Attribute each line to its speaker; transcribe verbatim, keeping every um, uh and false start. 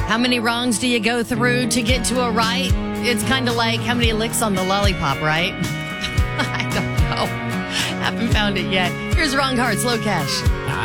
Speaker 1: How many wrongs do you go through to get to a right? It's kind of like how many licks on the lollipop, right? I don't know. Haven't found it yet. Here's Wrong Heart, Slow Cash.